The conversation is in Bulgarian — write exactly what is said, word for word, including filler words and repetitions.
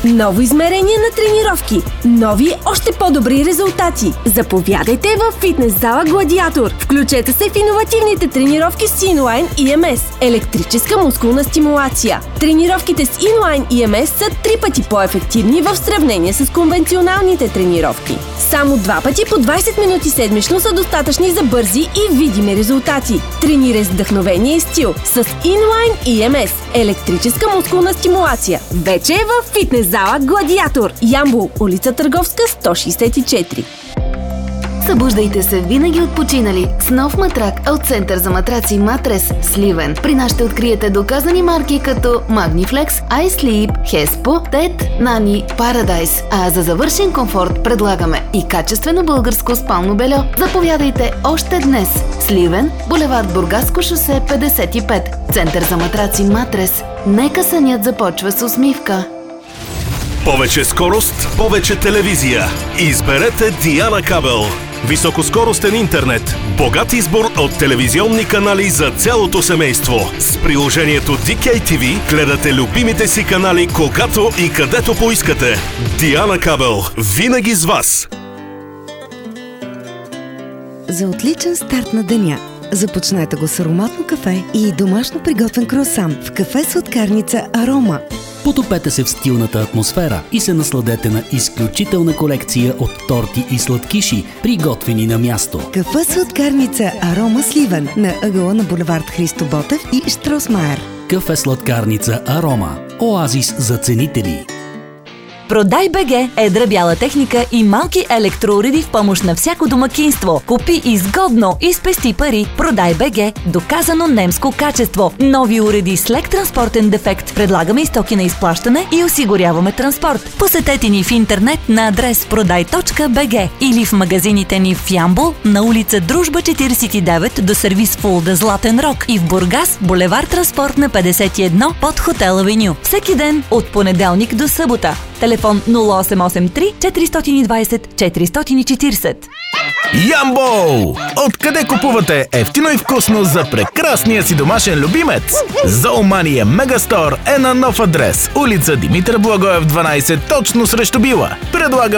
Ново измерение на тренировки. Нови, още по-добри резултати. Заповядайте в фитнес зала Гладиатор. Включете се в иновативните тренировки с Inline и Ем Ес. Електрическа мускулна стимулация. Тренировките с Inline и Ем Ес са три пъти по-ефективни в сравнение с конвенционалните тренировки. Само два пъти по двайсет минути седмично са достатъчни за бързи и видими резултати. Тренирай с вдъхновение и стил с Inline и Ем Ес. Електрическа мускулна стимулация. Вече е в фитнес зала Гладиатор. Ямбол, улица Търговска, сто шейсет и четири. Събуждайте се винаги отпочинали с нов матрак от Център за матраци Матрес Сливен. При нас ще откриете доказани марки като Magniflex, iSleep, Hespo, Тед, Nani, Paradise. А за завършен комфорт предлагаме и качествено българско спално бельо. Заповядайте още днес. Сливен, булевард Бургаско шосе петдесет и пет. Център за матраци Матрес. Нека сънят започва с усмивка. Повече скорост, повече телевизия. Изберете Диана Кабел. Високоскоростен интернет. Богат избор от телевизионни канали за цялото семейство. С приложението Ди Кей Ти Ви гледате любимите си канали когато и където поискате. Диана Кабел. Винаги с вас. За отличен старт на деня започнете го с ароматно кафе и домашно приготвен круасан в кафе-сладкарница Арома. Потопете се в стилната атмосфера и се насладете на изключителна колекция от торти и сладкиши, приготвени на място. Кафе-сладкарница Арома Сливен на ъгъла на булевард Христо Ботев и Штросмайер. Кафе-сладкарница Арома. Оазис за ценители. Продай БГ е едра бяла техника и малки електроуреди в помощ на всяко домакинство. Купи изгодно и спести пари. Продай БГ. Доказано немско качество. Нови уреди с лек транспортен дефект. Предлагаме и стоки на изплащане и осигуряваме транспорт. Посетете ни в интернет на адрес продай точка би джи или в магазините ни в Ямбол на улица Дружба четирийсет и девет до сервис Фулда Златен Рок и в Бургас булевард Транспорт на петдесет и едно под Хотел Авеню. Всеки ден от понеделник до събота. Телефон нула осем осем три четири двайсет четири четирийсет. Ямбол! Откъде купувате ефтино и вкусно за прекрасния си домашен любимец? Зоомания Мегастор е на нов адрес. Улица Димитър Благоев дванайсет, точно срещу Била. Предлага